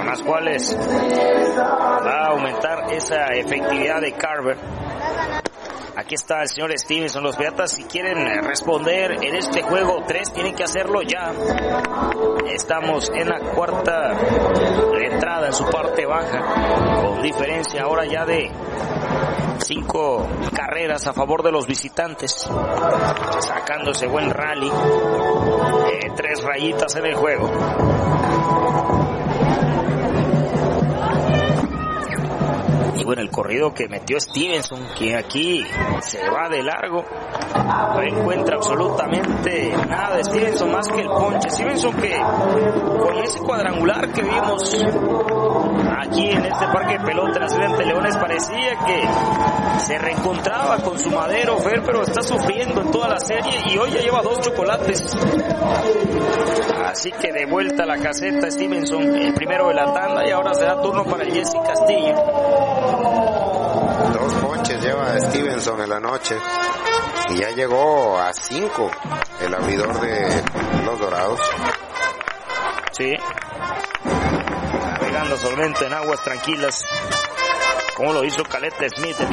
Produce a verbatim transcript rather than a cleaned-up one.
las cuales va a aumentar esa efectividad de Carver. Aquí está el señor Stevenson. Los Piratas, si quieren responder en este juego tres, tienen que hacerlo ya. Estamos en la cuarta entrada en su parte baja, con diferencia ahora ya de cinco carreras a favor de los visitantes, sacándose buen rally, eh, tres rayitas en el juego. Y bueno, el corrido que metió Stevenson, quien aquí se va de largo, no encuentra absolutamente nada de Stevenson más que el ponche. Stevenson que con ese cuadrangular que vimos aquí en este parque de pelota en la ciudad de Leones, parecía que se reencontraba con su madero, Fer, pero está sufriendo en toda la serie y hoy ya lleva dos chocolates. Así que de vuelta a la caseta Stevenson, el primero de la tanda, y ahora será turno para el Jesse Castillo. Dos ponches lleva Stevenson en la noche y ya llegó a cinco el abridor de los Dorados. Sí, navegando solamente en aguas tranquilas, como lo hizo Caleta Smith.